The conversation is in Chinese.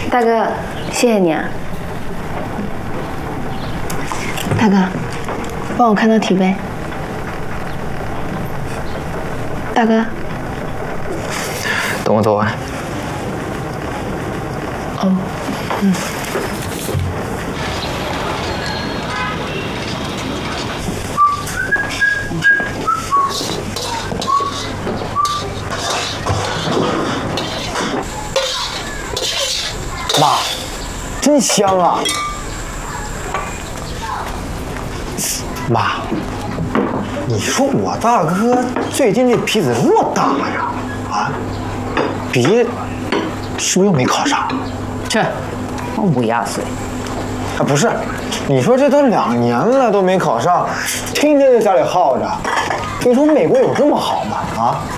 大哥，谢谢你啊。大哥，帮我看到体杯。大哥， 等我做完。 哦，嗯。 妈，真香啊！妈，你说我大哥最近这鼻子这么大呀？啊，鼻是不是又没考上？ 切，乌鸦嘴！ 啊，不是，你说这都2年了都没考上，天天在家里耗着。听说美国有这么好吗？啊？